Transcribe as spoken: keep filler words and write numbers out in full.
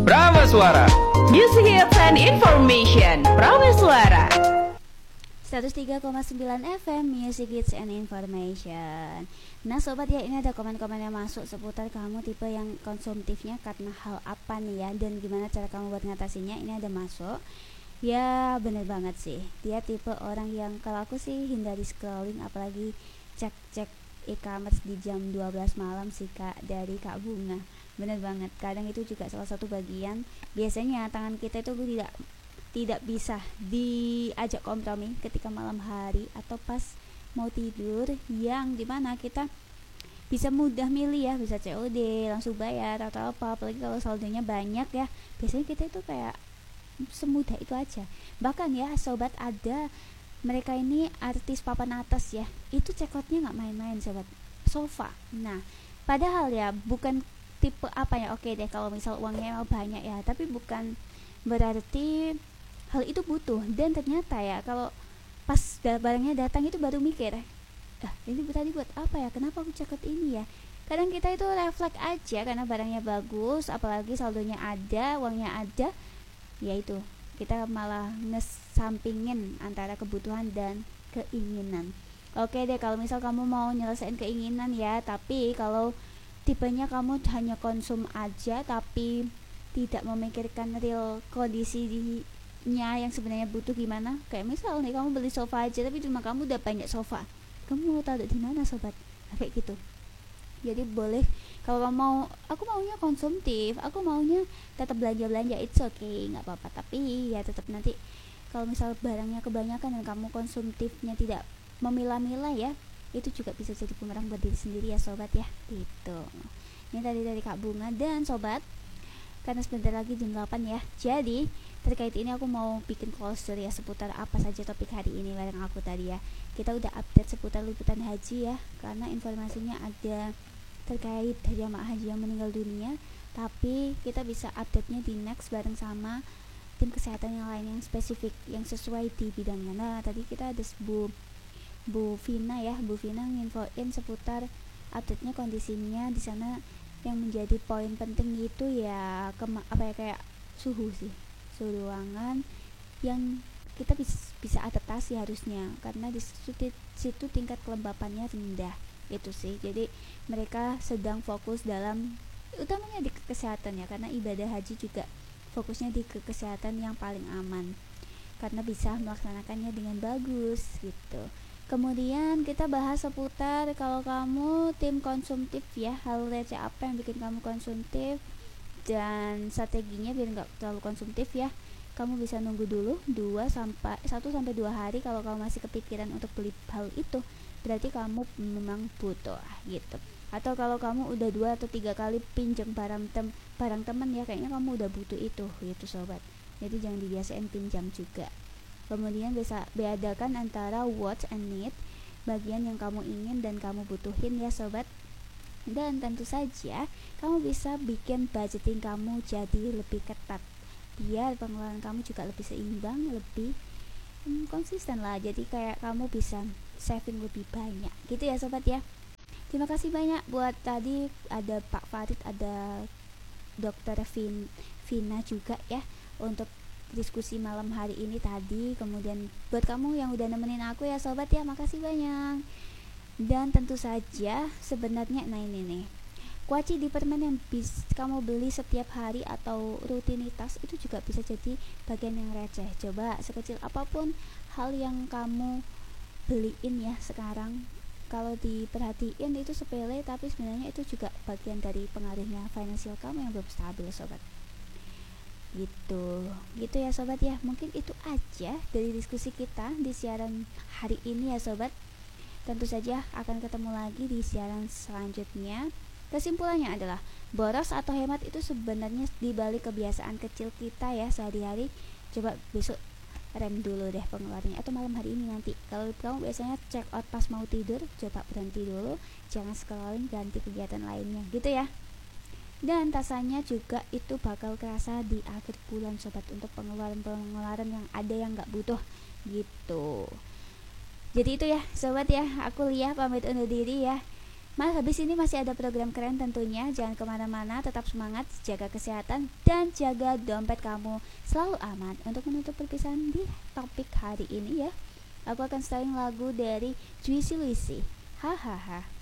Prameswara. Music hits and information. Prameswara. seratus tiga koma sembilan F M Music Hits and Information. Nah sobat ya, ini ada komen-komen yang masuk seputar kamu tipe yang konsumtifnya karena hal apa nih ya, dan gimana cara kamu buat ngatasinya. Ini ada masuk. Ya bener banget sih, dia tipe orang yang, kalau aku sih hindari scrolling, apalagi cek-cek e-commerce di jam dua belas malam sih Kak, dari Kak Bunga. Bener banget, kadang itu juga salah satu bagian. Biasanya tangan kita itu tidak tidak bisa diajak kompromi ketika malam hari atau pas mau tidur, yang dimana kita bisa mudah milih ya, bisa C O D langsung bayar atau apa, apalagi kalau saldonya banyak ya. Biasanya kita itu kayak semudah itu aja. Bahkan ya sobat, ada mereka ini artis papan atas ya, itu checkoutnya nggak main-main sobat, sofa. Nah padahal ya bukan tipe apa ya, oke deh kalau misal uangnya emang banyak ya, tapi bukan berarti hal itu butuh. Dan ternyata ya kalau pas barangnya datang itu baru mikir, ah ini tadi buat apa ya, kenapa aku cekot ini ya. Kadang kita itu refleks aja karena barangnya bagus, apalagi saldonya ada, uangnya ada, ya itu kita malah ngesampingin antara kebutuhan dan keinginan. Oke deh kalau misal kamu mau nyelesain keinginan ya, tapi kalau tipenya kamu hanya konsum aja tapi tidak memikirkan real kondisinya yang sebenarnya butuh gimana. Kayak misal nih kamu beli sofa aja tapi cuma kamu udah banyak sofa, kamu mau taruh di mana sobat? Kayak gitu. Jadi boleh, kalau kamu mau, aku maunya konsumtif, aku maunya tetap belanja-belanja, it's okay, nggak apa-apa. Tapi ya tetap nanti kalau misal barangnya kebanyakan dan kamu konsumtifnya tidak memilah-milah ya, itu juga bisa jadi bumerang buat diri sendiri ya sobat ya, gitu. Ini tadi dari Kak Bunga. Dan sobat, karena sebentar lagi jam delapan ya, jadi terkait ini aku mau bikin closure ya seputar apa saja topik hari ini bareng aku tadi ya. Kita udah update seputar liputan haji ya, karena informasinya ada terkait jamaah haji yang meninggal dunia, tapi kita bisa update-nya di next bareng sama tim kesehatan yang lain yang spesifik, yang sesuai di bidangnya. Nah tadi kita ada Bu Bu Vina ya, Bu Vina nginfoin seputar update-nya kondisinya di sana. Yang menjadi poin penting itu ya kema- apa ya kayak suhu sih, suhu ruangan yang kita bisa, bisa adaptasi harusnya, karena di situ, di situ tingkat kelembapannya rendah itu sih. Jadi mereka sedang fokus dalam utamanya di kesehatan ya, karena ibadah haji juga fokusnya di ke kesehatan yang paling aman karena bisa melaksanakannya dengan bagus gitu. Kemudian kita bahas seputar kalau kamu tim konsumtif ya, hal receh apa yang bikin kamu konsumtif dan strateginya biar nggak terlalu konsumtif ya. Kamu bisa nunggu dulu dua sampai satu sampai dua hari. Kalau kamu masih kepikiran untuk beli hal itu, berarti kamu memang butuh gitu. Atau kalau kamu udah dua atau tiga kali pinjam barang tem barang teman ya, kayaknya kamu udah butuh itu gitu sobat. Jadi jangan dibiasain pinjam juga. Kemudian bisa bedakan antara want and need, bagian yang kamu ingin dan kamu butuhin ya sobat. Dan tentu saja kamu bisa bikin budgeting kamu jadi lebih ketat, biar pengeluaran kamu juga lebih seimbang, lebih hmm, konsisten lah. Jadi kayak kamu bisa saving lebih banyak gitu ya sobat ya. Terima kasih banyak buat tadi ada Pak Farid, ada Dokter Vin, Vina juga ya untuk diskusi malam hari ini tadi. Kemudian buat kamu yang udah nemenin aku ya sobat ya, makasih banyak. Dan tentu saja sebenarnya nah ini nih, kuaci di permen yang bisa kamu beli setiap hari atau rutinitas itu juga bisa jadi bagian yang receh. Coba sekecil apapun hal yang kamu beliin ya sekarang, kalau diperhatiin itu sepele, tapi sebenarnya itu juga bagian dari pengaruhnya finansial kamu yang belum stabil sobat. Gitu gitu ya sobat ya. Mungkin itu aja dari diskusi kita di siaran hari ini ya sobat. Tentu saja akan ketemu lagi di siaran selanjutnya. Kesimpulannya adalah boros atau hemat itu sebenarnya dibalik kebiasaan kecil kita ya sehari-hari. Coba besok rem dulu deh pengeluarannya, atau malam hari ini nanti. Kalau kamu biasanya check out pas mau tidur, coba berhenti dulu, jangan scrolling, ganti kegiatan lainnya gitu ya. Dan rasanya juga itu bakal kerasa di akhir bulan sobat, untuk pengeluaran-pengeluaran yang ada yang gak butuh gitu. Jadi itu ya sobat ya, aku Lia pamit undur diri ya. Mal, habis ini masih ada program keren tentunya. Jangan kemana-mana, tetap semangat, jaga kesehatan, dan jaga dompet kamu selalu aman. Untuk menutup perpisahan di topik hari ini ya, aku akan setelin lagu dari Juicy Luicy. Hahaha.